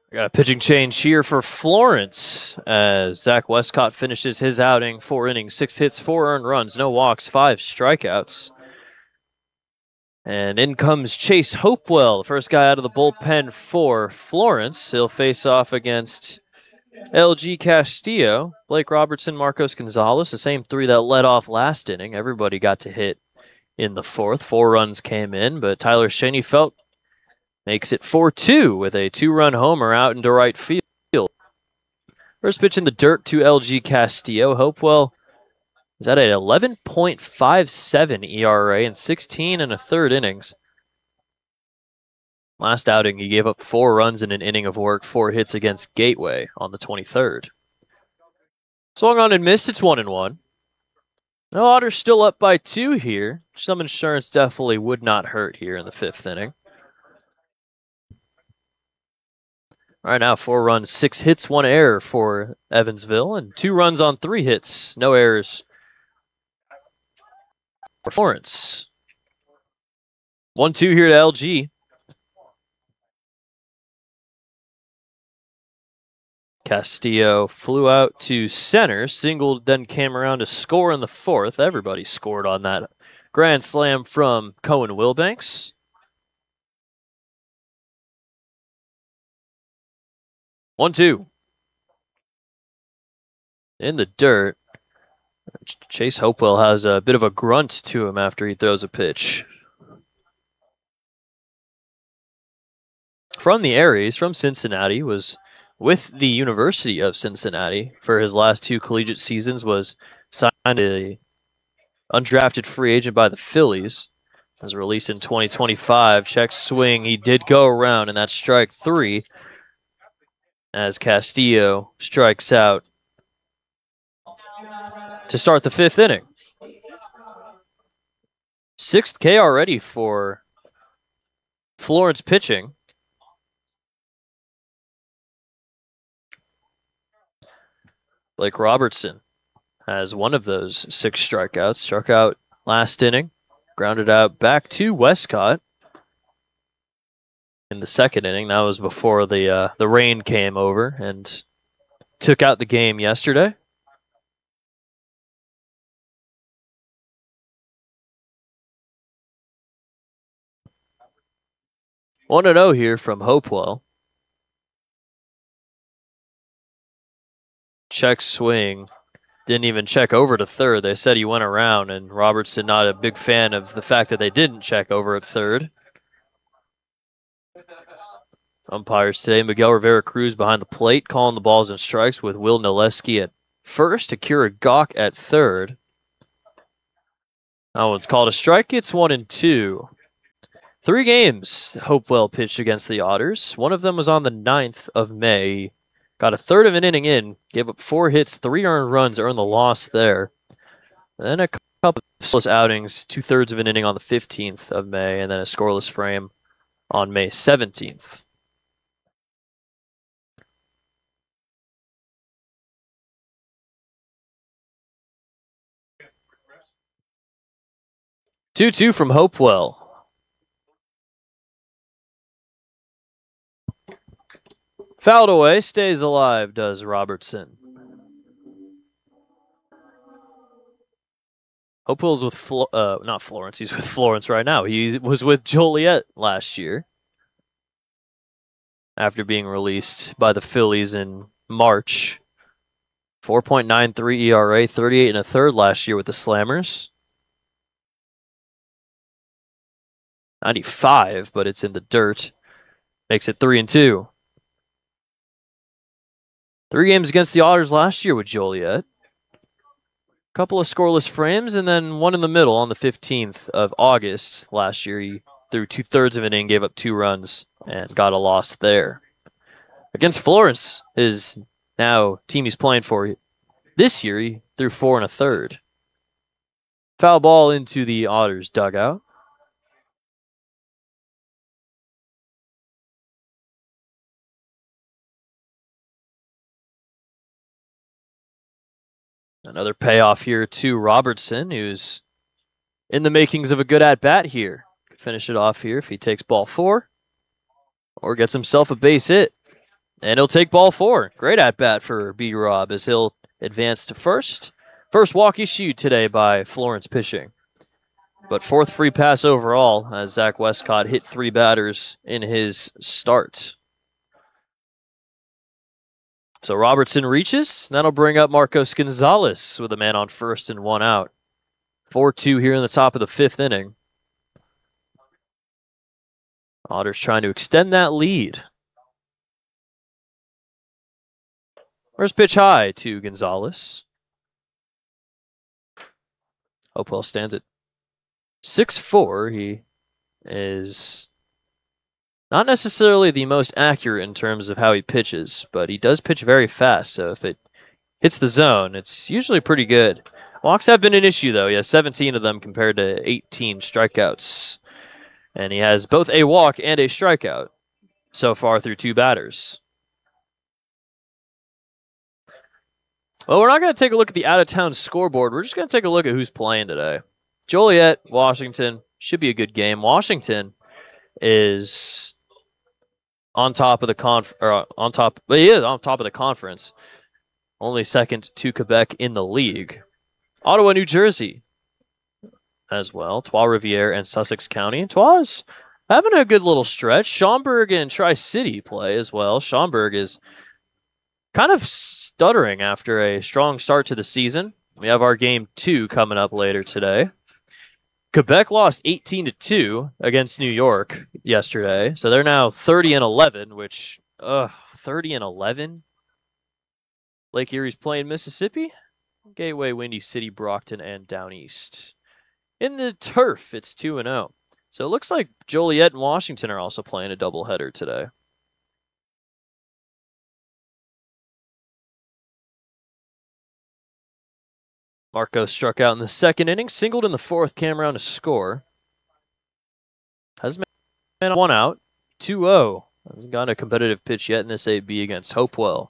Got a pitching change here for Florence as Zach Westcott finishes his outing. 4 innings, 6 hits, 4 earned runs, no walks, 5 strikeouts. And in comes Chase Hopewell, the first guy out of the bullpen for Florence. He'll face off against LG Castillo, Blake Robertson, Marcos Gonzalez, the same 3 that led off last inning. Everybody got to hit in the 4th. 4 runs came in, but Tyler Schoenfeld makes it 4-2 with a 2-run homer out into right field. First pitch in the dirt to LG Castillo. Hopewell is at an 11.57 ERA in 16 1/3 innings. Last outing, he gave up 4 runs in an inning of work, 4 hits against Gateway on the 23rd. Swung on and missed, it's 1-1. No, Otters still up by 2 here. Some insurance definitely would not hurt here in the 5th inning. All right, now 4 runs, 6 hits, 1 error for Evansville, and 2 runs on 3 hits, no errors for Florence. 1-2 here to LG. Castillo flew out to center, singled, then came around to score in the 4th. Everybody scored on that grand slam from Cohen Wilbanks. One, 2. In the dirt. Chase Hopewell has a bit of a grunt to him after he throws a pitch. From the Aries, from Cincinnati, was with the University of Cincinnati for his last 2 collegiate seasons, was signed a undrafted free agent by the Phillies. Was released in 2025. Check swing, he did go around, and that's strike 3 as Castillo strikes out to start the 5th inning. 6th K already for Florence pitching. Blake Robertson has one of those 6 strikeouts. Struck out last inning, grounded out back to Westcott in the 2nd inning. That was before the rain came over and took out the game yesterday. One 1-0 here from Hopewell. Check swing. Didn't even check over to third. They said he went around, and Robertson not a big fan of the fact that they didn't check over at third. Umpires today, Miguel Rivera Cruz behind the plate, calling the balls and strikes with Will Naleski at first, Akira Gawk at third. That one's called a strike. It's 1-2. 3 games Hopewell pitched against the Otters. One of them was on the 9th of May. Got a third of an inning in, gave up 4 hits, 3 earned runs, earned the loss there. And then a couple of scoreless outings, 2/3 of an inning on the 15th of May, and then a scoreless frame on May 17th. Two from Hopewell. Fouled away, stays alive, does Robertson. Hopewell's with not Florence. He's with Florence right now. He was with Joliet last year after being released by the Phillies in March. 4.93 ERA, 38 1/3 last year with the Slammers. 95, but it's in the dirt. Makes it 3-2. 3 games against the Otters last year with Joliet. Couple of scoreless frames, and then one in the middle on the 15th of August last year. He threw 2/3 of an inning, gave up 2 runs, and got a loss there. Against Florence, his now team he's playing for this year, he threw 4 1/3. Foul ball into the Otters dugout. Another payoff here to Robertson, who's in the makings of a good at-bat here. Could finish it off here if he takes ball 4 or gets himself a base hit. And he'll take ball 4. Great at bat for B-Rob as he'll advance to first. First walk issued today by Florence pitching. But 4th free pass overall as Zach Westcott hit 3 batters in his start. So Robertson reaches. That'll bring up Marcos Gonzalez with a man on first and 1 out. 4-2 here in the top of the 5th inning. Otters trying to extend that lead. First pitch high to Gonzalez. Hopewell stands at 6'4". He is not necessarily the most accurate in terms of how he pitches, but he does pitch very fast, so if it hits the zone, it's usually pretty good. Walks have been an issue, though. He has 17 of them compared to 18 strikeouts. And he has both a walk and a strikeout so far through 2 batters. Well, we're not going to take a look at the out-of-town scoreboard. We're just going to take a look at who's playing today. Joliet, Washington, should be a good game. Washington is on top of the conference. Only second to Quebec in the league. Ottawa, New Jersey as well. Trois-Rivières and Sussex County. Trois having a good little stretch. Schaumburg and Tri-City play as well. Schaumburg is kind of stuttering after a strong start to the season. We have our game 2 coming up later today. Quebec lost 18-2 against New York yesterday, so they're now 30-11, which 30-11. Lake Erie's playing Mississippi. Gateway, Windy City, Brockton, and Down East. In the turf, it's 2-0. So it looks like Joliet and Washington are also playing a doubleheader today. Marco struck out in the 2nd inning, singled in the 4th, came around to score. Hasn't been 1 out, 2-0. Hasn't gotten a competitive pitch yet in this AB against Hopewell.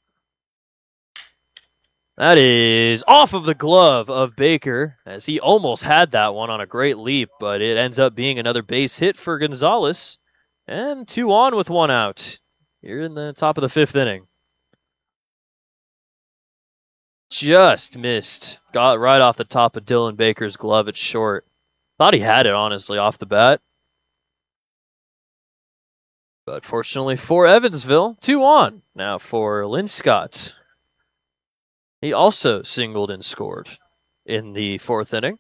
That is off of the glove of Baker, as he almost had that one on a great leap, but it ends up being another base hit for Gonzalez. And 2 on with 1 out here in the top of the 5th inning. Just missed. Got right off the top of Dylan Baker's glove at short. Thought he had it, honestly, off the bat. But fortunately for Evansville, 2 on. Now for Linscott. He also singled and scored in the 4th inning.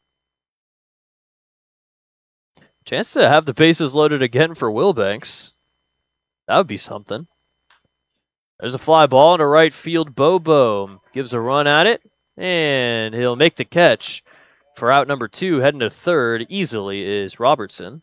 Chance to have the bases loaded again for Wilbanks. That would be something. There's a fly ball to right field. Bobo gives a run at it, and he'll make the catch for out number 2. Heading to 3rd easily is Robertson.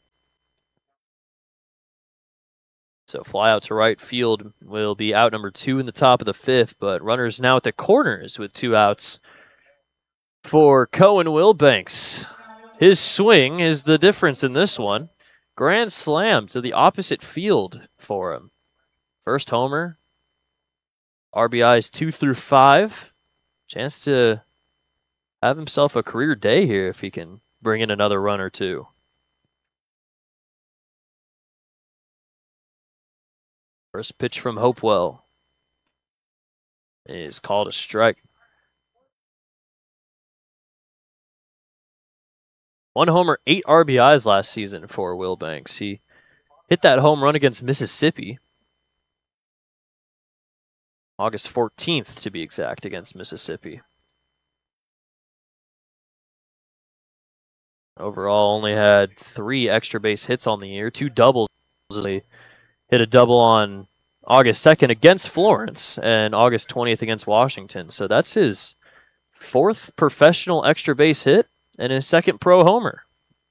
So fly out to right field will be out number 2 in the top of the 5th, but runners now at the corners with 2 outs for Cohen Wilbanks. His swing is the difference in this one. Grand slam to the opposite field for him. First homer. RBIs 2 through 5. Chance to have himself a career day here if he can bring in another run or 2. First pitch from Hopewell is called a strike. 1 homer, 8 RBIs last season for Wilbanks. He hit that home run against Mississippi. August 14th, to be exact, against Mississippi. Overall, only had 3 extra base hits on the year, 2 doubles. He hit a double on August 2nd against Florence and August 20th against Washington. So that's his 4th professional extra base hit and his 2nd pro homer.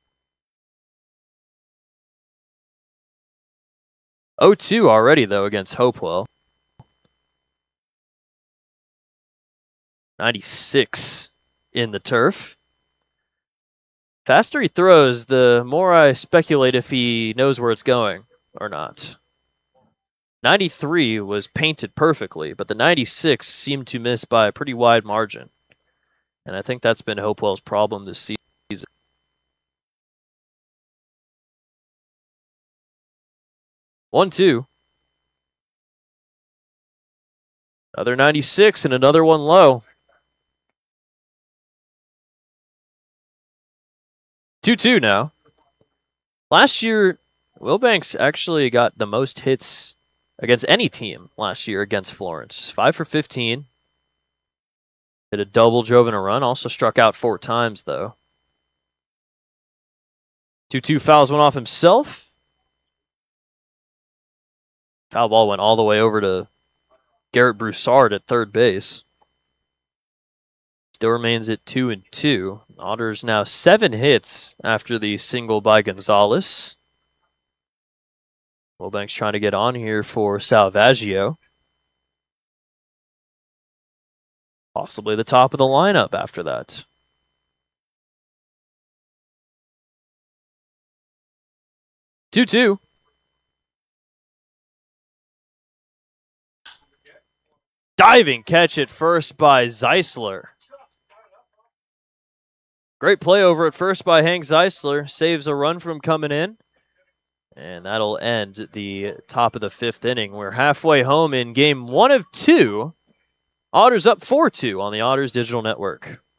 0-2 already, though, against Hopewell. 96 in the turf. Faster he throws, the more I speculate if he knows where it's going or not. 93 was painted perfectly, but the 96 seemed to miss by a pretty wide margin. And I think that's been Hopewell's problem this season. 1-2. Another 96 and another one low. 2-2 now. Last year, Wilbanks actually got the most hits against any team last year against Florence. 5 for 15. Hit a double, drove in a run. Also struck out 4 times, though. 2-2 fouls went off himself. Foul ball went all the way over to Garrett Broussard at third base. Still remains at 2-2. Otters now 7 hits after the single by Gonzalez. Wilbanks trying to get on here for Salvaggio. Possibly the top of the lineup after that. Two-two. Diving catch at first by Zeisler. Great play over at first by Hank Zeisler. Saves a run from coming in. And that'll end the top of the 5th inning. We're halfway home in game 1 of 2. Otters up 4-2 on the Otters Digital Network.